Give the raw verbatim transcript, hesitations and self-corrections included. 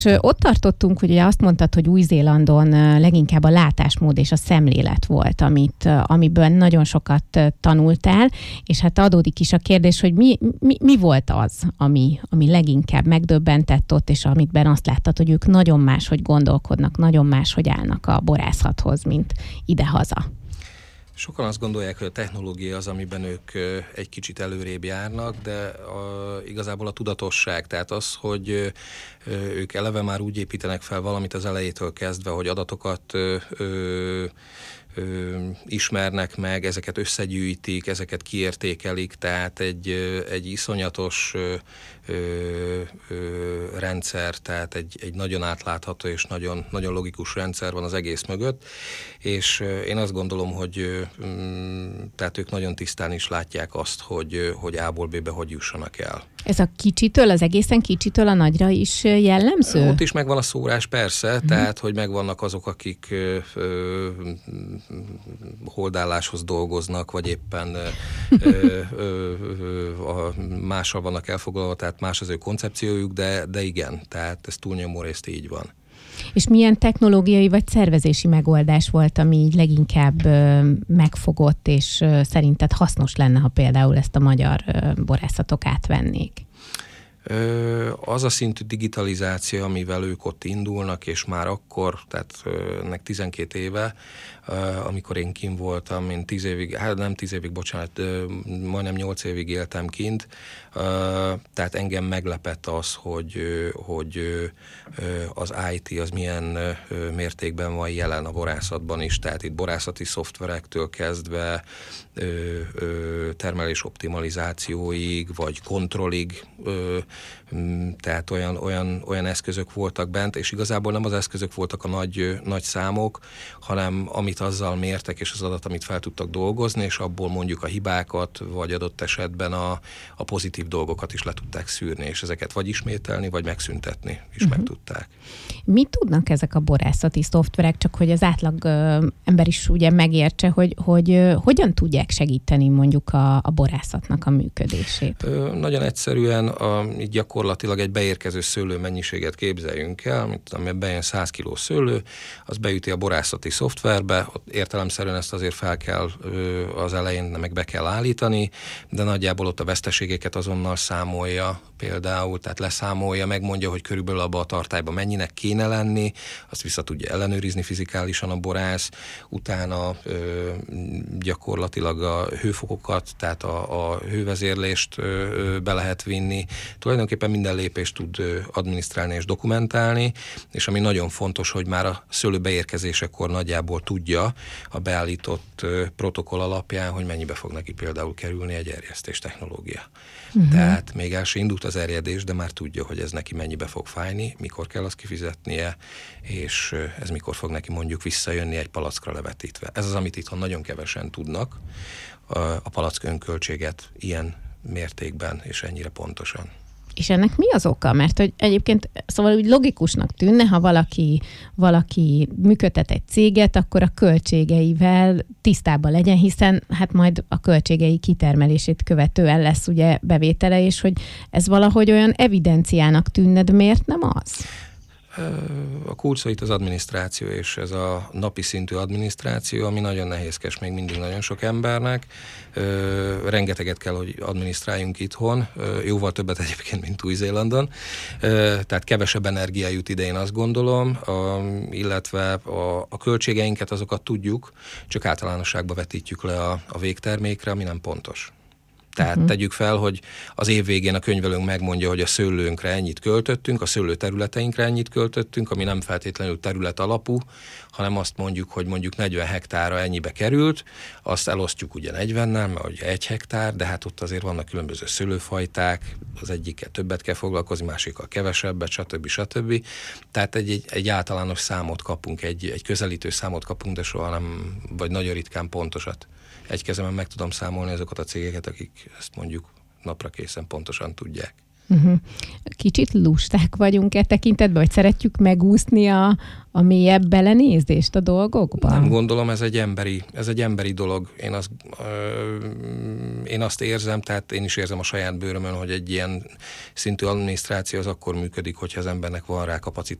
És ott tartottunk, hogy ugye azt mondtad, hogy Új-Zélandon leginkább a látásmód és a szemlélet volt, amit, amiből nagyon sokat tanultál, és hát adódik is a kérdés, hogy mi, mi, mi volt az, ami, ami leginkább megdöbbentett ott, és amitben azt láttad, hogy ők nagyon máshogy gondolkodnak, nagyon máshogy állnak a borászathoz, mint idehaza. Sokan azt gondolják, hogy a technológia az, amiben ők egy kicsit előrébb járnak, de a, igazából a tudatosság, tehát az, hogy ők eleve már úgy építenek fel valamit az elejétől kezdve, hogy adatokat ö, ö, Ö, ismernek meg, ezeket összegyűjtik, ezeket kiértékelik, tehát egy, egy iszonyatos ö, ö, ö, rendszer, tehát egy, egy nagyon átlátható és nagyon, nagyon logikus rendszer van az egész mögött, és én azt gondolom, hogy ö, tehát ők nagyon tisztán is látják azt, hogy, hogy A-ból B-be hogy jussanak el. Ez a kicsitől, az egészen kicsitől a nagyra is jellemző? Ott is megvan a szórás, persze, mm. tehát, hogy megvannak azok, akik ö, ö, holdálláshoz dolgoznak, vagy éppen ö, ö, ö, a mással vannak elfoglalva, tehát más az ő koncepciójuk, de, de igen, tehát ez túlnyomó részt így van. És milyen technológiai vagy szervezési megoldás volt, ami így leginkább ö, megfogott, és ö, szerinted hasznos lenne, ha például ezt a magyar ö, borászatok átvennék? Az a szintű digitalizáció, amivel ők ott indulnak, és már akkor, tehát ennek tizenkét éve, amikor én kint voltam, én tíz évig, hát nem tíz évig, bocsánat, majdnem nyolc évig éltem kint, tehát engem meglepett az, hogy, hogy az i té az milyen mértékben van jelen a borászatban is, tehát itt borászati szoftverektől kezdve termelés optimalizációig, vagy kontrollig, tehát olyan, olyan, olyan eszközök voltak bent, és igazából nem az eszközök voltak a nagy, nagy számok, hanem amit azzal mértek, és az adat, amit fel tudtak dolgozni, és abból mondjuk a hibákat, vagy adott esetben a, a pozitív dolgokat is le tudták szűrni, és ezeket vagy ismételni, vagy megszüntetni is uh-huh. meg tudták. Mit tudnak ezek a borászati szoftverek, csak hogy az átlag ö, ember is ugye megértse, hogy, hogy ö, hogyan tudják segíteni mondjuk a, a borászatnak a működését? Ö, nagyon egyszerűen a, gyakorlatilag egy beérkező szőlő mennyiséget képzeljünk el, mint amiben bejön száz kiló szőlő, az beüti a borászati szoftverbe, ott értelemszerűen ezt azért fel kell ö, az elején, meg be kell állítani, de nagyjából ott a veszteségeket azonnal számolja például, tehát leszámolja, megmondja, hogy körülbelül abba a tartályban mennyinek kéne lenni, azt vissza tudja ellenőrizni fizikálisan a borász, utána ö, gyakorlatilag a hőfokokat, tehát a, a hővezérlést ö, ö, be lehet vinni, tulajdonképpen minden lépést tud ö, adminisztrálni és dokumentálni, és ami nagyon fontos, hogy már a szőlő beérkezésekor nagyjából tudja a beállított ö, protokoll alapján, hogy mennyibe fog neki például kerülni egy erjesztés technológia. Uh-huh. Tehát még el se indult az erjedés, de már tudja, hogy ez neki mennyibe fog fájni, mikor kell azt kifizetnie, és ez mikor fog neki mondjuk visszajönni egy palackra levetítve. Ez az, amit itthon nagyon kevesen tudnak, a palack önköltséget ilyen mértékben és ennyire pontosan. És ennek mi az oka? Mert hogy egyébként szóval úgy logikusnak tűnne, ha valaki, valaki működtet egy céget, akkor a költségeivel tisztában legyen, hiszen hát majd a költségei kitermelését követően lesz ugye bevétele, és hogy ez valahogy olyan evidenciának tűnne, de miért nem az? A kulcsa itt az adminisztráció, és ez a napi szintű adminisztráció, ami nagyon nehézkes még mindig nagyon sok embernek. Rengeteget kell, hogy adminisztráljunk itthon, jóval többet egyébként, mint Új-Zélandon. Tehát kevesebb energia jut ide, én azt gondolom, illetve a, a költségeinket azokat tudjuk, csak általánosságba vetítjük le a, a végtermékre, ami nem pontos. Tehát uh-huh. tegyük fel, hogy az év végén a könyvelőnk megmondja, hogy a szőlőnkre ennyit költöttünk, a szőlőterületeinkre ennyit költöttünk, ami nem feltétlenül terület alapú, hanem azt mondjuk, hogy mondjuk negyven hektára ennyibe került, azt elosztjuk ugye negyvennel, mert ugye egy hektár, de hát ott azért vannak különböző szőlőfajták, az egyikkel többet kell foglalkozni, másikkal kevesebbet, stb. stb. Tehát egy, egy, egy általános számot kapunk, egy, egy közelítő számot kapunk, de soha nem, vagy nagyon ritkán pontosat. Egy kezemen meg tudom számolni azokat a cégeket, akik ezt mondjuk napra készen pontosan tudják. Uh-huh. Kicsit lusták vagyunk-e tekintetben, vagy szeretjük megúszni a, a mélyebb belenézést a dolgokba? Nem gondolom, ez egy emberi, ez egy emberi dolog. Én azt, ö, én azt érzem, tehát én is érzem a saját bőrömön, hogy egy ilyen szintű adminisztráció az akkor működik, hogyha az embernek van rá